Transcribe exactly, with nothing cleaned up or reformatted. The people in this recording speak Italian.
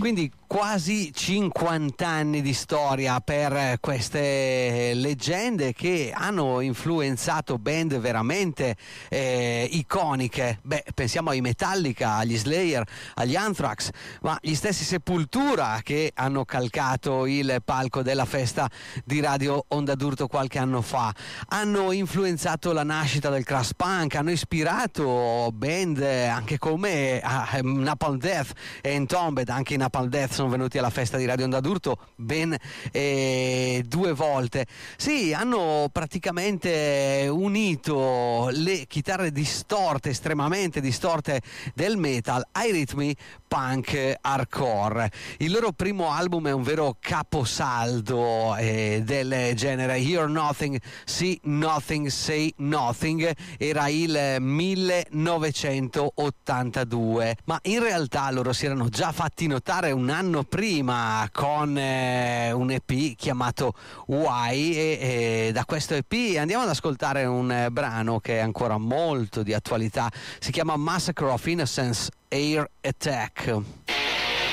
Quindi quasi cinquanta anni di storia per queste leggende che hanno influenzato band veramente eh, iconiche. Beh, pensiamo ai Metallica, agli Slayer, agli Anthrax, ma gli stessi Sepultura che hanno calcato il palco della festa di Radio Onda d'Urto qualche anno fa, hanno influenzato la nascita del thrash punk, hanno ispirato band anche come uh, Napalm Death e Entombed. Anche i Napalm Death sono venuti alla festa di Radio Onda d'Urto ben eh, due volte. Sì, hanno praticamente unito le chitarre distorte, estremamente distorte del metal ai ritmi punk hardcore. Il loro primo album è un vero caposaldo eh, del genere. Hear Nothing, See Nothing, Say Nothing era il millenovecentottantadue, ma in realtà loro si erano già fatti notare un anno prima con eh, un E P chiamato Why, e, e da questo E P andiamo ad ascoltare un eh, brano che è ancora molto di attualità. Si chiama Massacre of Innocence Air Attack.